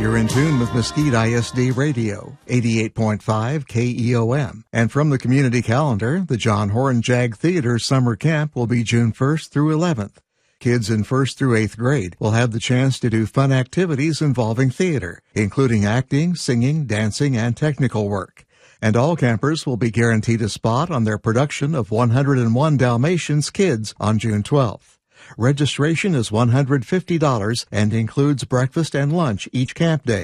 You're in tune with Mesquite ISD Radio, 88.5 KEOM. And from the community calendar, the John Horn Jag Theater Summer Camp will be June 1st through 11th. Kids in 1st through 8th grade will have the chance to do fun activities involving theater, including acting, singing, dancing, and technical work. And all campers will be guaranteed a spot on their production of 101 Dalmatians Kids on June 12th. Registration is $150 and includes breakfast and lunch each camp day.